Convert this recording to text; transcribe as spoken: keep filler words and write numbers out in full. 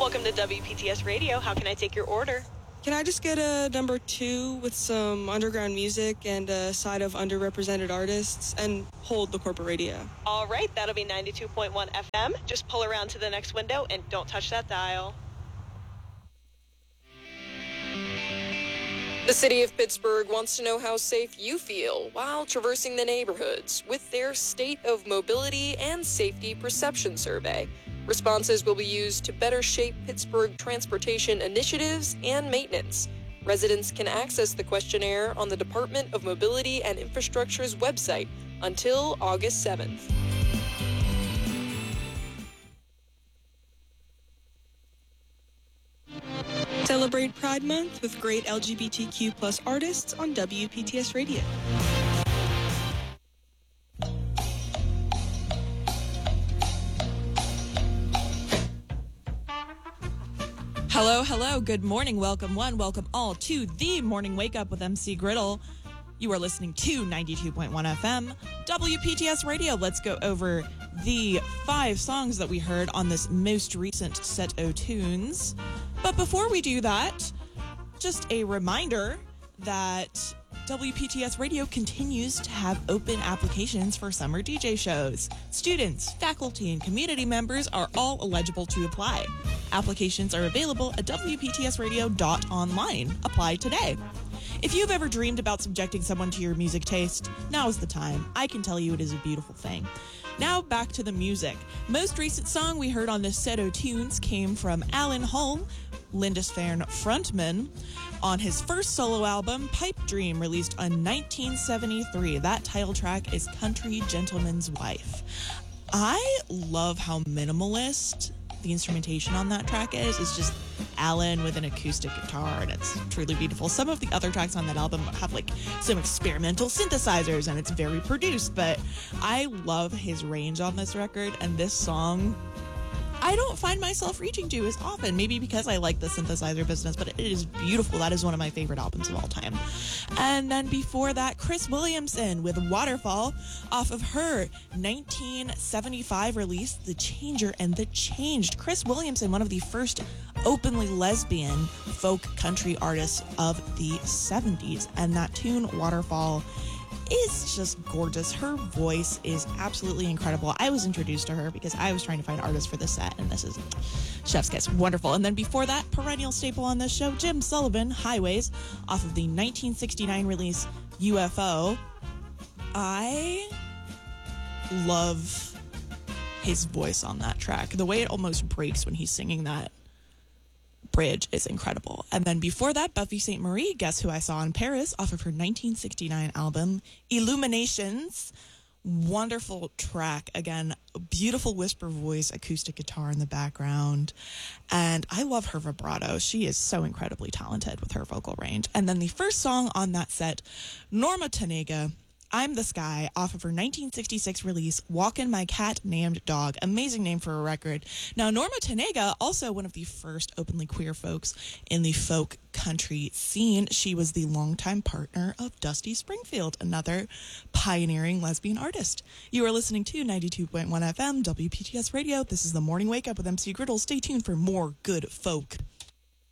Welcome to W P T S Radio. How can I take your order? Can I just get a number two with some underground music and a side of underrepresented artists and hold the corporate radio? All right, that'll be ninety-two point one F M. Just pull around to the next window and don't touch that dial. The city of Pittsburgh wants to know how safe you feel while traversing the neighborhoods with their State of Mobility and Safety Perception Survey. Responses will be used to better shape Pittsburgh transportation initiatives and maintenance. Residents can access the questionnaire on the Department of Mobility and Infrastructure's website until August seventh. Celebrate Pride Month with great L G B T Q plus artists on W P T S Radio. Hello, hello, good morning, welcome one, welcome all to the Morning Wake Up with M C Griddle. You are listening to ninety-two point one F M, W P T S Radio. Let's go over the five songs that we heard on this most recent set of tunes. But before we do that, just a reminder that W P T S Radio continues to have open applications for summer D J shows. Students, faculty, and community members are all eligible to apply. Applications are available at W P T S radio dot online. Apply today. If you've ever dreamed about subjecting someone to your music taste, now is the time. I can tell you it is a beautiful thing. Now back to the music. Most recent song we heard on this set of tunes came from Alan Holm, Lindisfarne frontman, on his first solo album, Pipe Dream, released in nineteen seventy-three. That title track is Country Gentleman's Wife. I love how minimalist the instrumentation on that track is. It's just Alan with an acoustic guitar, and it's truly beautiful. Some of the other tracks on that album have like some experimental synthesizers, and it's very produced, but I love his range on this record, and this song I don't find myself reaching to as often, maybe because I like the synthesizer business, but it is beautiful. That is one of my favorite albums of all time. And then before that, Chris Williamson with Waterfall off of her nineteen seventy-five release, The Changer and the Changed. Chris Williamson, one of the first openly lesbian folk country artists of the seventies, and that tune, Waterfall, is just gorgeous. Her voice is absolutely incredible. I was introduced to her because I was trying to find artists for this set, and this is chef's kiss. Wonderful. And then before that, perennial staple on this show, Jim Sullivan, Highways, off of the nineteen sixty-nine release U F O. I love his voice on that track. The way it almost breaks when he's singing that bridge is incredible. And then before that, Buffy Sainte Marie, Guess Who I Saw in Paris, off of her nineteen sixty-nine album, Illuminations. Wonderful track. Again, beautiful whisper voice, acoustic guitar in the background. And I love her vibrato. She is so incredibly talented with her vocal range. And then the first song on that set, Norma Tanega, I'm the Sky, off of her nineteen sixty-six release, Walkin' My Cat Named Dog. Amazing name for a record. Now, Norma Tanega, also one of the first openly queer folks in the folk country scene. She was the longtime partner of Dusty Springfield, another pioneering lesbian artist. You are listening to ninety-two point one F M, W P T S Radio. This is the Morning Wake Up with M C Griddle. Stay tuned for more good folk.